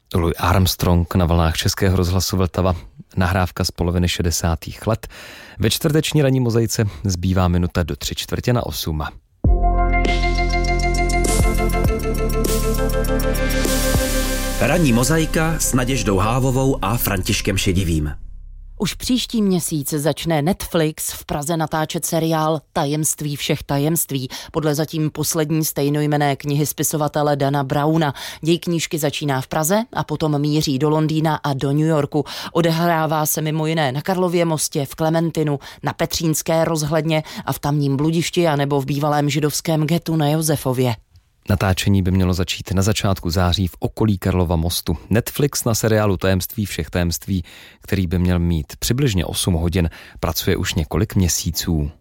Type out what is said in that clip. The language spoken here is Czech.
Louis Armstrong na vlnách Českého rozhlasu Vltava, nahrávka z poloviny 60. let. Ve čtvrteční ranní mozaice zbývá minuta do 7:45. Ranní mozaika s Naděždou Hávovou a Františkem Šedivým. Už příští měsíc začne Netflix v Praze natáčet seriál Tajemství všech tajemství podle zatím poslední stejnojmenné knihy spisovatele Dana Browna. Děj knížky začíná v Praze a potom míří do Londýna a do New Yorku. Odehrává se mimo jiné na Karlově mostě, v Klementinu, na Petřínské rozhledně a v tamním Bludišti a nebo v bývalém židovském ghettu na Josefově. Natáčení by mělo začít na začátku září v okolí Karlova mostu. Netflix na seriálu Tajemství všech tajemství, který by měl mít přibližně 8 hodin, pracuje už několik měsíců.